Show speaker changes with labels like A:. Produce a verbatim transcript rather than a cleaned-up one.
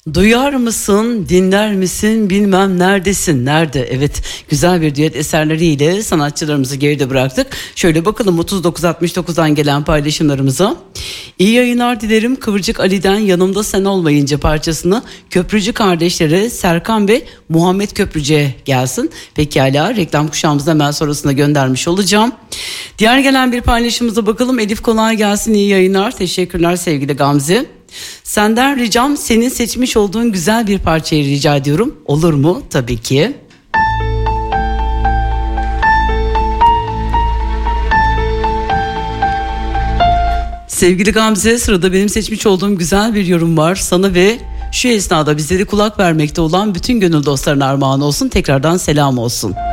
A: Duyar mısın, dinler misin, bilmem neredesin, nerede? Evet, güzel bir düet eserleriyle sanatçılarımızı geride bıraktık. Şöyle bakalım otuz dokuz altmış dokuzdan gelen paylaşımlarımıza. İyi yayınlar dilerim. Kıvırcık Ali'den Yanımda Sen Olmayınca parçasını Köprücü kardeşlere Serkan ve Muhammed Köprücü'ye gelsin. Pekala, reklam kuşağımızda hemen sonrasında göndermiş olacağım. Diğer gelen bir paylaşımımıza bakalım. Elif kolay gelsin, iyi yayınlar. Teşekkürler sevgili Gamze. Senden ricam senin seçmiş olduğun güzel bir parçayı rica ediyorum. Olur mu? Tabii ki. Sevgili Gamze, sırada benim seçmiş olduğum güzel bir yorum var. Sana ve şu esnada bizleri kulak vermekte olan bütün gönül dostlarına armağan olsun. Tekrardan selam olsun.